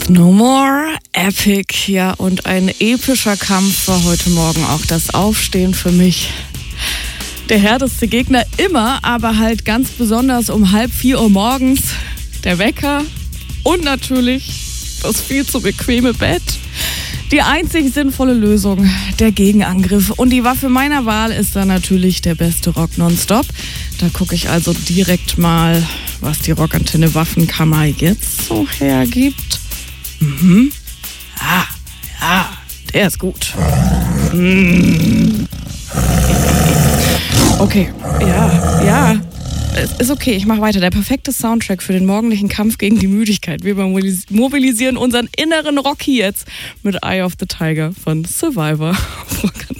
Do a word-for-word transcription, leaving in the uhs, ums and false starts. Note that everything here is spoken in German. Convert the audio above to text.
No More, Epic, ja, und ein epischer Kampf war heute Morgen auch das Aufstehen für mich. Der härteste Gegner immer, aber halt ganz besonders um halb vier Uhr morgens. Der Wecker und natürlich das viel zu bequeme Bett. Die einzig sinnvolle Lösung, der Gegenangriff. Und die Waffe meiner Wahl ist dann natürlich der beste Rock nonstop. Da gucke ich also direkt mal, was die Rockantenne Waffenkammer jetzt so hergibt. Mhm. Ah, ja, der ist gut. Mm. Okay, ja, ja. Es ist okay, ich mache weiter. Der perfekte Soundtrack für den morgendlichen Kampf gegen die Müdigkeit. Wir mobilisieren unseren inneren Rocky jetzt mit Eye of the Tiger von Survivor.